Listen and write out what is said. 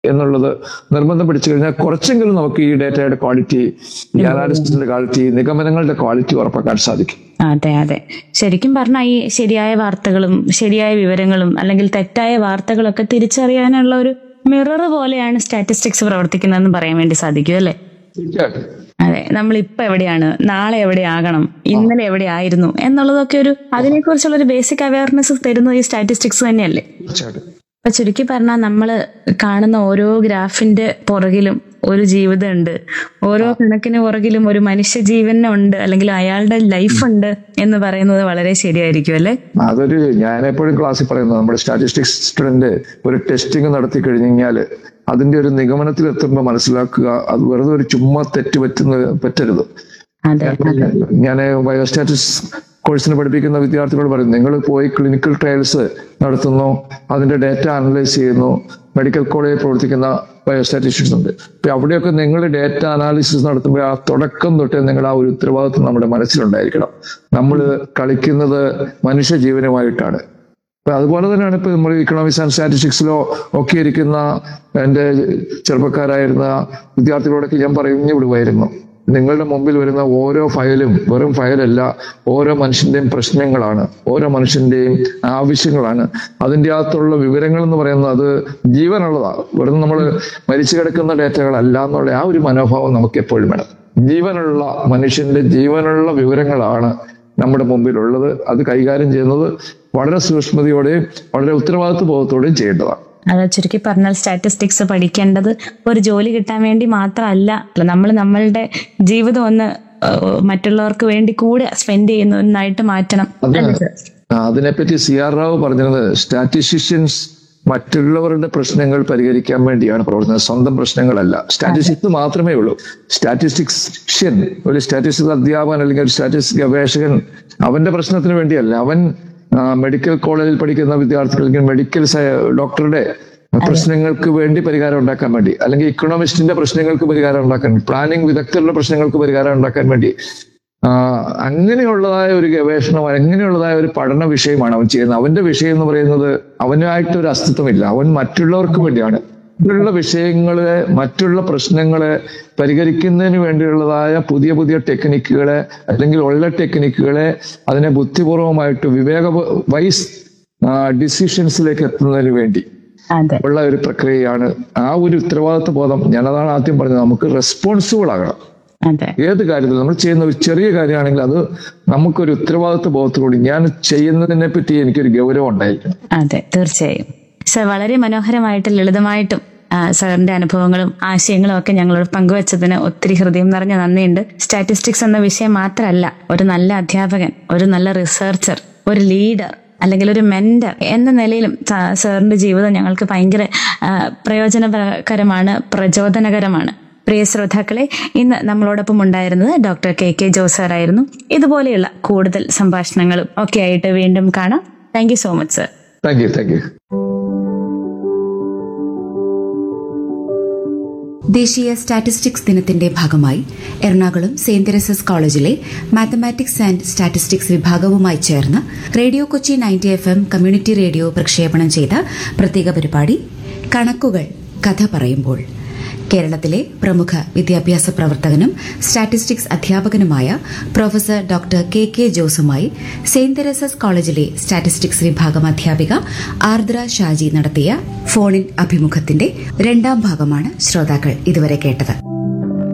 എന്നുള്ളത് നിർബന്ധം പിടിച്ചു കഴിഞ്ഞാൽ കുറച്ചെങ്കിലും നമുക്ക് ഈ ഡേറ്റയുടെ ക്വാളിറ്റി, ഈ അനാലിസിസിന്റെ ക്വാളിറ്റി, നിഗമനങ്ങളുടെ ക്വാളിറ്റി ഉറപ്പാക്കാൻ സാധിക്കും. അതെ അതെ, ശരിക്കും പറഞ്ഞാൽ ഈ ശരിയായ വാർത്തകളും ശരിയായ വിവരങ്ങളും അല്ലെങ്കിൽ തെറ്റായ വാർത്തകളൊക്കെ തിരിച്ചറിയാനുള്ള ഒരു മിറർ പോലെയാണ് സ്റ്റാറ്റിസ്റ്റിക്സ് പ്രവർത്തിക്കുന്നതെന്ന് പറയാൻ വേണ്ടി സാധിക്കും അല്ലേ? തീർച്ചയായിട്ടും. അതെ, നമ്മൾ ഇപ്പൊ എവിടെയാണ്, നാളെ എവിടെയാകണം, ഇന്നലെ എവിടെയായിരുന്നു എന്നുള്ളതൊക്കെ ഒരു അതിനെക്കുറിച്ചുള്ള ഒരു ബേസിക് അവയർനെസ് തരുന്നത് ഈ സ്റ്റാറ്റിസ്റ്റിക്സ് തന്നെയല്ലേ? തീർച്ചയായിട്ടും. അപ്പൊ ചുരുക്കി പറഞ്ഞാൽ നമ്മള് കാണുന്ന ഓരോ ഗ്രാഫിന്റെ പുറകിലും ഒരു ജീവിതമുണ്ട്, ഓരോ കണക്കിന് പുറകിലും ഒരു മനുഷ്യ ജീവനുണ്ട്, അല്ലെങ്കിൽ അയാളുടെ ലൈഫ് ഉണ്ട് എന്ന് പറയുന്നത് വളരെ ശരിയായിരിക്കും അല്ലെ? അതൊരു ഞാൻ എപ്പോഴും ക്ലാസ്സിൽ പറയുന്നത്, നമ്മുടെ സ്റ്റാറ്റിസ്റ്റിക്സ് സ്റ്റുഡന്റ് ഒരു ടെസ്റ്റിംഗ് നടത്തി കഴിഞ്ഞു കഴിഞ്ഞാല് അതിന്റെ ഒരു നിഗമനത്തിൽ എത്തുമ്പോൾ മനസ്സിലാക്കുക, അത് വെറുതെ ഒരു ചുമ്മാ തെറ്റ് പറ്റരുത്. ഞാൻ ബയോസ്റ്റാറ്റിക്സ് കോഴ്സിന് പഠിപ്പിക്കുന്ന വിദ്യാർത്ഥികളോട് പറയും, നിങ്ങൾ പോയി ക്ലിനിക്കൽ ട്രയൽസ് നടത്തുന്നു, അതിന്റെ ഡേറ്റ അനലൈസ് ചെയ്യുന്നു. മെഡിക്കൽ കോളേജിൽ പ്രവർത്തിക്കുന്ന ബയോസ്റ്റാറ്റിസ്റ്റിക്സ് ഉണ്ട്. അപ്പൊ അവിടെയൊക്കെ നിങ്ങൾ ഡേറ്റ അനാലിസിസ് നടത്തുമ്പോൾ ആ തുടക്കം തൊട്ടേ നിങ്ങൾ ആ ഒരു ഉത്തരവാദിത്വം നമ്മുടെ മനസ്സിലുണ്ടായിരിക്കണം. നമ്മൾ കളിക്കുന്നത് മനുഷ്യ ജീവനുമായിട്ടാണ്. അപ്പൊ അതുപോലെ തന്നെയാണ് ഇപ്പൊ നമ്മൾ ഇക്കണോമിക്സ് ആൻഡ് സ്റ്റാറ്റിസ്റ്റിക്സിലോ ഒക്കെ ഇരിക്കുന്ന എൻ്റെ ചെറുപ്പക്കാരായിരുന്ന വിദ്യാർത്ഥികളോടൊക്കെ ഞാൻ പറഞ്ഞു വിടുമായിരുന്നു, നിങ്ങളുടെ മുമ്പിൽ വരുന്ന ഓരോ ഫയലും വെറും ഫയലല്ല, ഓരോ മനുഷ്യന്റെയും പ്രശ്നങ്ങളാണ്, ഓരോ മനുഷ്യന്റെയും ആവശ്യങ്ങളാണ്. അതിൻ്റെ അകത്തുള്ള വിവരങ്ങൾ എന്ന് പറയുന്നത് അത് ജീവനുള്ളതാണ്, വെറുതെ നമ്മൾ മരിച്ചു കിടക്കുന്ന ഡേറ്റകളല്ല എന്നുള്ള ആ ഒരു മനോഭാവം നമുക്ക് എപ്പോഴും വേണം. ജീവനുള്ള മനുഷ്യന്റെ ജീവനുള്ള വിവരങ്ങളാണ് നമ്മുടെ മുമ്പിലുള്ളത്. അത് കൈകാര്യം ചെയ്യുന്നത് വളരെ സൂക്ഷ്മതയോടെയും വളരെ ഉത്തരവാദിത്വ ബോധത്തോടെയും ചെയ്യേണ്ടതാണ്. അത് ചുരുക്കി പറഞ്ഞാൽ സ്റ്റാറ്റിസ്റ്റിക്സ് പഠിക്കേണ്ടത് ഒരു ജോലി കിട്ടാൻ വേണ്ടി മാത്രമല്ല, നമ്മൾ നമ്മളുടെ ജീവിതം ഒന്ന് മറ്റുള്ളവർക്ക് വേണ്ടി കൂടെ സ്പെൻഡ് ചെയ്യുന്ന ഒന്നായിട്ട് മാറ്റണം. അതിനെപ്പറ്റി CR റാവു പറഞ്ഞത്, സ്റ്റാറ്റിസ്റ്റിഷ്യൻസ് മറ്റുള്ളവരുടെ പ്രശ്നങ്ങൾ പരിഹരിക്കാൻ വേണ്ടിയാണ് പ്രവർത്തിക്കുന്നത്, സ്വന്തം പ്രശ്നങ്ങളല്ല. സ്റ്റാറ്റിസ്റ്റിക്സ് മാത്രമേ ഉള്ളൂ. സ്റ്റാറ്റിസ്റ്റിക്ഷ്യൻ, ഒരു സ്റ്റാറ്റിസ്റ്റിക്സ് അധ്യാപകൻ അല്ലെങ്കിൽ ഒരു സ്റ്റാറ്റിസ്റ്റിക്സ് ഗവേഷകൻ അവന്റെ പ്രശ്നത്തിന് വേണ്ടിയല്ല. അവൻ മെഡിക്കൽ കോളേജിൽ പഠിക്കുന്ന വിദ്യാർത്ഥികൾക്ക് മെഡിക്കൽ ഡോക്ടറുടെ പ്രശ്നങ്ങൾക്ക് വേണ്ടി പരിഹാരം ഉണ്ടാക്കാൻ വേണ്ടി, അല്ലെങ്കിൽ ഇക്കണോമിസ്റ്റിന്റെ പ്രശ്നങ്ങൾക്ക് പരിഹാരം ഉണ്ടാക്കാൻ വേണ്ടി, പ്ലാനിംഗ് വിദഗ്ധരുടെ പ്രശ്നങ്ങൾക്ക് പരിഹാരം ഉണ്ടാക്കാൻ വേണ്ടി അങ്ങനെയുള്ളതായ ഒരു ഗവേഷണം, അങ്ങനെയുള്ളതായ ഒരു പഠന വിഷയമാണ് അവൻ ചെയ്യുന്നത്. അവന്റെ വിഷയം എന്ന് പറയുന്നത് അവനായിട്ടൊരു അസ്തിത്വമില്ല, അവൻ മറ്റുള്ളവർക്ക് വേണ്ടിയാണ്. മറ്റുള്ള വിഷയങ്ങളെ, മറ്റുള്ള പ്രശ്നങ്ങളെ പരിഹരിക്കുന്നതിന് വേണ്ടിയുള്ളതായ പുതിയ പുതിയ ടെക്നിക്കുകളെ അല്ലെങ്കിൽ ഉള്ള ടെക്നിക്കുകളെ അതിനെ ബുദ്ധിപൂർവമായിട്ട് വൈസ് ഡിസിഷൻസിലേക്ക് എത്തുന്നതിന് വേണ്ടി ഉള്ള ഒരു പ്രക്രിയയാണ്. ആ ഒരു ഉത്തരവാദിത്വ ബോധം, ഞാനതാണ് ആദ്യം പറഞ്ഞത്, നമുക്ക് റെസ്പോൺസിബിൾ ആകണം. ഏത് കാര്യത്തിൽ നമ്മൾ ചെയ്യുന്ന ഒരു ചെറിയ കാര്യമാണെങ്കിൽ അത് നമുക്കൊരു ഉത്തരവാദിത്വ ബോധത്തോടുകൂടി ഞാൻ ചെയ്യുന്നതിനെ പറ്റി എനിക്കൊരു ഗൗരവം ഉണ്ടായിരിക്കണം. അതെ, തീർച്ചയായും. സർ, വളരെ മനോഹരമായിട്ടും ലളിതമായിട്ടും സാറിന്റെ അനുഭവങ്ങളും ആശയങ്ങളും ഒക്കെ ഞങ്ങളോട് പങ്കുവച്ചതിന് ഒത്തിരി ഹൃദയം നിറഞ്ഞ നന്ദിയുണ്ട്. സ്റ്റാറ്റിസ്റ്റിക്സ് എന്ന വിഷയം മാത്രമല്ല, ഒരു നല്ല അധ്യാപകൻ, ഒരു നല്ല റിസർച്ചർ, ഒരു ലീഡർ അല്ലെങ്കിൽ ഒരു മെന്റർ എന്ന നിലയിലും സാറിന്റെ ജീവിതം ഞങ്ങൾക്ക് ഭയങ്കര പ്രയോജനകരമാണ്, പ്രചോദനകരമാണ്. പ്രിയ ശ്രോതാക്കളെ, ഇന്ന് നമ്മളോടൊപ്പം ഉണ്ടായിരുന്നത് ഡോക്ടർ KK ജോസ് സാറായിരുന്നു. ഇതുപോലെയുള്ള കൂടുതൽ സംഭാഷണങ്ങളും ഒക്കെ ആയിട്ട് വീണ്ടും കാണാം. Thank you so much sir. Thank you. ദേശീയ സ്റ്റാറ്റിസ്റ്റിക്സ് ദിനത്തിന്റെ ഭാഗമായി എറണാകുളം സെന്റ് തെരേസസ് കോളേജിലെ മാത്തമാറ്റിക്സ് ആൻഡ് സ്റ്റാറ്റിസ്റ്റിക്സ് വിഭാഗവുമായി ചേർന്ന് radio Kochi 90 FM community radio പ്രക്ഷേപണം ചെയ്ത പ്രത്യേക പരിപാടി കണക്കുകൾ കഥ പറയുമ്പോൾ കേരളത്തിലെ പ്രമുഖ വിദ്യാഭ്യാസ പ്രവർത്തകനും statistics അധ്യാപകനുമായ professor doctor KK ജോസുമായി saint Teresa's കോളേജിലെ സ്റ്റാറ്റിസ്റ്റിക്സ് വിഭാഗം അധ്യാപിക ആർദ്ര ഷാജി നടത്തിയ ഫോണിൻ അഭിമുഖത്തിന്റെ രണ്ടാം ഭാഗമാണ് ശ്രോതാക്കൾ ഇതുവരെ കേട്ടത്.